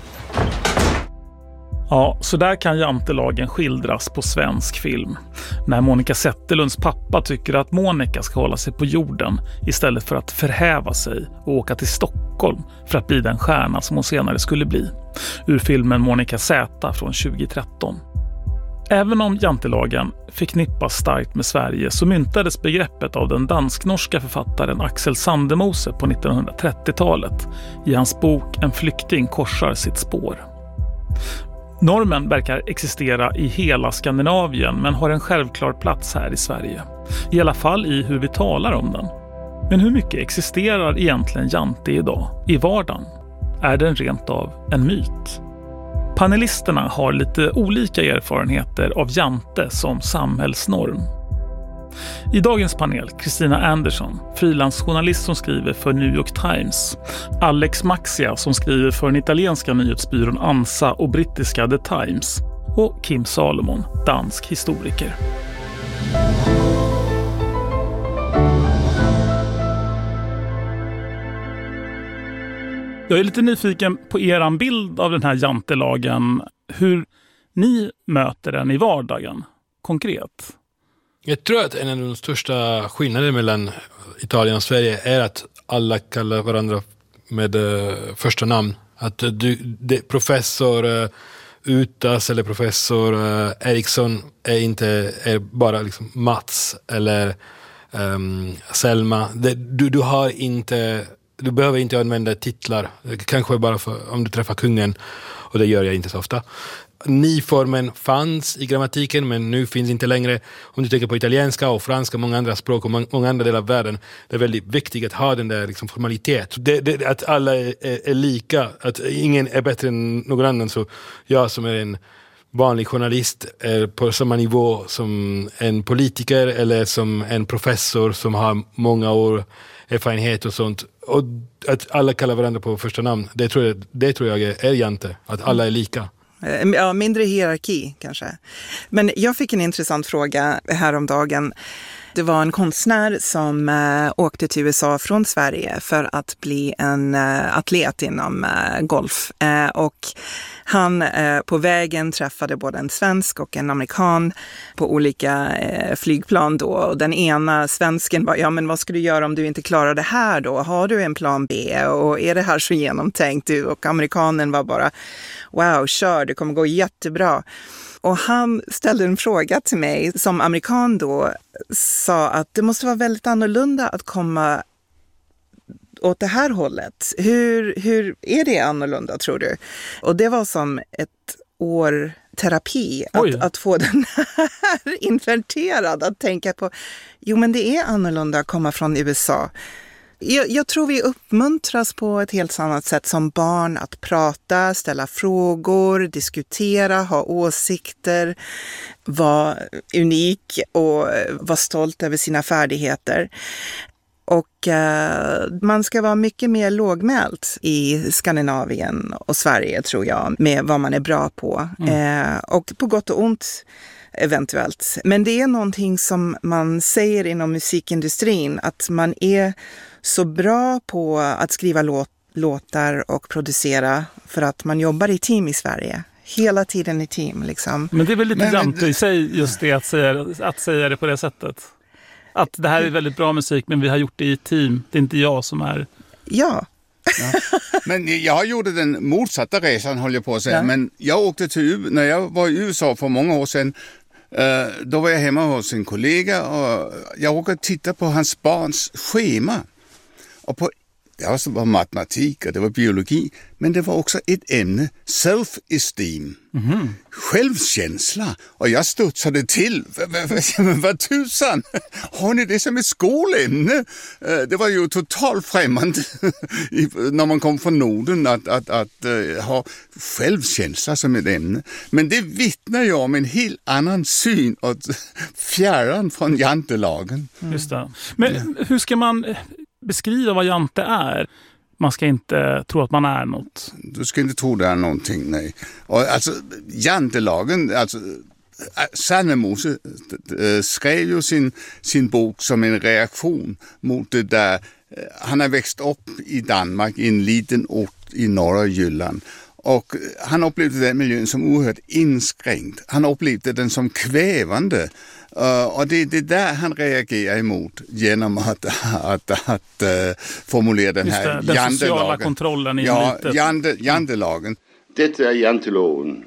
Ja, så där kan jantelagen skildras på svensk film. När Monica Zetterlunds pappa tycker att Monica ska hålla sig på jorden istället för att förhäva sig och åka till Stockholm för att bli den stjärna som hon senare skulle bli. Ur filmen Monica Z från tjugo-tretton. Även om jantelagen förknippas starkt med Sverige så myntades begreppet av den dansk-norska författaren Axel Sandemose på nittonhundratrettiotalet. I hans bok En flykting korsar sitt spår. Normen verkar existera i hela Skandinavien men har en självklar plats här i Sverige. I alla fall i hur vi talar om den. Men hur mycket existerar egentligen jante idag, i vardagen? Är den rent av en myt? Panelisterna har lite olika erfarenheter av jante som samhällsnorm. I dagens panel Kristina Andersson, frilansjournalist som skriver för New York Times, Alex Maxia som skriver för den italienska nyhetsbyrån ANSA och brittiska The Times och Kim Salomon, dansk historiker. Jag är lite nyfiken på er bild av den här jantelagen, hur ni möter den i vardagen, konkret. Jag tror att en av de största skillnaderna mellan Italien och Sverige är att alla kallar varandra med uh, första namn. Att du, det, professor uh, Utas eller professor uh, Eriksson är inte är bara liksom Mats eller um, Selma. Det, du, du har inte... Du behöver inte använda titlar. Kanske bara för, om du träffar kungen. Och det gör jag inte så ofta. Ni-formen fanns i grammatiken men nu finns inte längre. Om du tänker på italienska och franska och många andra språk och många andra delar av världen. Det är väldigt viktigt att ha den där liksom formalitet. Det, det, att alla är, är, är lika. Att ingen är bättre än någon annan. Så jag som är en vanlig journalist är på samma nivå som en politiker eller som en professor som har många år erfarenhet och sånt. Och att alla kallar varandra på första namn, det tror jag, det tror jag är Jante, att alla är lika. Ja, mindre hierarki kanske. Men jag fick en intressant fråga häromdagen. Det var en konstnär som äh, åkte till U S A från Sverige för att bli en äh, atlet inom äh, golf. Äh, och han äh, på vägen träffade både en svensk och en amerikan på olika äh, flygplan då. Och den ena svensken var, ja men vad ska du göra om du inte klarar det här då? Har du en plan B? Och är det här så genomtänkt? Och amerikanen var bara, wow, kör, det kommer gå jättebra. Och han ställde en fråga till mig som amerikan då, sa att det måste vara väldigt annorlunda att komma åt det här hållet. Hur, hur är det annorlunda tror du? Och det var som ett år terapi att, att få den här inverterad, att tänka på, jo men det är annorlunda att komma från U S A. Jag, jag tror vi uppmuntras på ett helt annat sätt som barn att prata, ställa frågor, diskutera, ha åsikter, vara unik och vara stolt över sina färdigheter. Och eh, man ska vara mycket mer lågmält i Skandinavien och Sverige tror jag, med vad man är bra på. Mm. Eh, och på gott och ont eventuellt. Men det är någonting som man säger inom musikindustrin, att man är så bra på att skriva låt, låtar och producera för att man jobbar i team i Sverige. Hela tiden i team liksom. Men det är väl lite men, jante i sig just det att säga, att säga det på det sättet. Att det här är väldigt bra musik men vi har gjort det i team. Det är inte jag som är... Ja. Ja. Men jag gjorde den motsatta resan, håller jag på att säga. Ja. Men jag åkte till, när jag var i U S A för många år sedan, då var jag hemma hos en kollega och jag råkade titta på hans barns schema. Och på, det var matematik och det var biologi, men det var också ett ämne, self-esteem, mm-hmm. självkänsla. Och jag studsade till, vad tusan, har ni det som ett skolämne? Det var ju totalt främmande när man kom från Norden att, att, att, att ha självkänsla som ett ämne. Men det vittnar ju om en helt annan syn och fjärran från jantelagen. Mm. Just det. Men hur ska man beskriva vad jante är? Man ska inte tro att man är något. Du ska inte tro det är någonting, nej. Och alltså, jantelagen, alltså Salmemose skrev ju sin, sin bok som en reaktion mot det där. Han har växt upp i Danmark, i en liten ort i norra Jylland. Och han upplevde den miljön som oerhört inskränkt. Han upplevde den som kvävande. Uh, och det är det där han reagerar emot genom att, att, att, att uh, formulera den här jantelagen. Den sociala kontrollen i ja, litet. Jante, jantelagen. Detta är janteloven.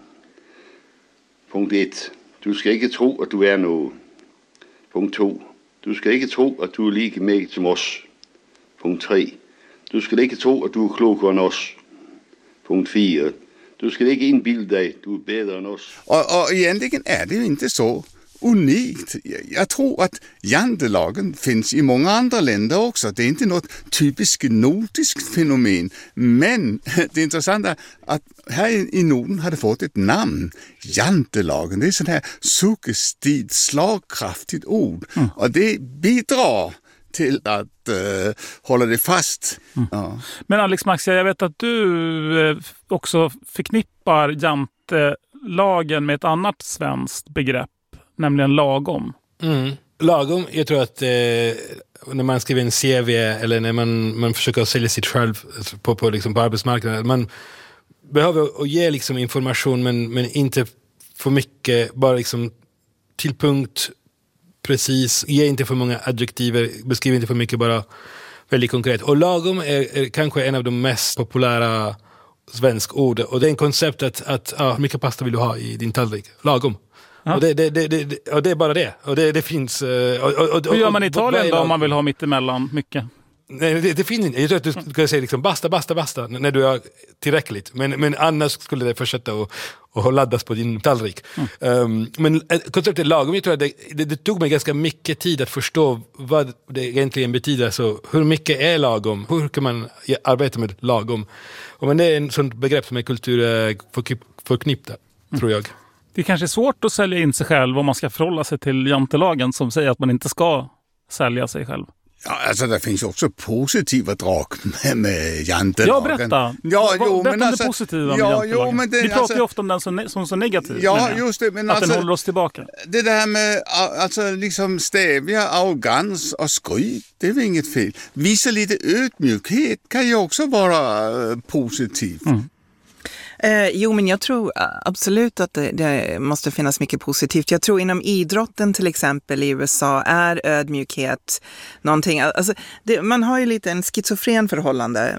Punkt ett. Du ska inte tro att du är något. Punkt två. Du ska inte tro att du är lika mycket som oss. Punkt tre. Du ska inte tro att du är klokare än oss. Punkt fyra. Du ska inte inbilda dig att du är bättre än oss. Och, och egentligen är det ju inte så unikt. Jag tror att jantelagen finns i många andra länder också. Det är inte något typiskt nordiskt fenomen. Men det intressanta är att här i Norden har det fått ett namn. Jantelagen. Det är sånt här suggestivt, slagkraftigt ord. Mm. Och det bidrar till att uh, hålla det fast. Mm. Ja. Men Alex Maxia, jag vet att du eh, också förknippar jantelagen med ett annat svenskt begrepp, nämligen lagom. Mm. Lagom, jag tror att eh, när man skriver en C V eller när man, man försöker sälja sitt själv på, på, liksom på arbetsmarknaden, man behöver ge liksom information men, men inte för mycket, bara liksom till punkt, precis, ge inte för många adjektiver, beskriv inte för mycket, bara väldigt konkret. Och lagom är, är kanske en av de mest populära svenska ord, och det är en koncept att, att ah, hur mycket pasta vill du ha i din tallrik? Lagom. Ja. Och, det, det, det, det, och det är bara det. Och det, det finns... Och, och, och, hur gör man i Italien då om man vill ha mitt emellan mycket? Nej, det, det finns inte. Jag tror att du skulle säga liksom basta, basta, basta när du är tillräckligt. Men, men annars skulle det fortsätta och, och laddas på din tallrik. Mm. Um, men konceptet lagom, jag tror att det, det, det tog mig ganska mycket tid att förstå vad det egentligen betyder. Så hur mycket är lagom? Hur kan man arbeta med lagom? Och men det är en sån begrepp som är kulturförknippta, mm. tror jag. Det kanske är svårt att sälja in sig själv om man ska förhålla sig till jantelagen som säger att man inte ska sälja sig själv. Ja, alltså det finns också positiva drag med, med jantelagen. Ja, berätta. Ja, jo, berätta men om alltså, det positiva med ja, jantelagen. jo, men det, Vi pratar alltså, ju ofta om den som, som så negativ. Ja, just det. Men att alltså, den håller oss tillbaka. Det där med alltså, liksom stävja arrogans och skryt, det är väl inget fel. Visa lite ödmjukhet kan ju också vara uh, positivt. Mm. Eh, jo, men jag tror absolut att det, det måste finnas mycket positivt. Jag tror inom idrotten till exempel i U S A är ödmjukhet någonting. Alltså, det, man har ju lite en schizofren förhållande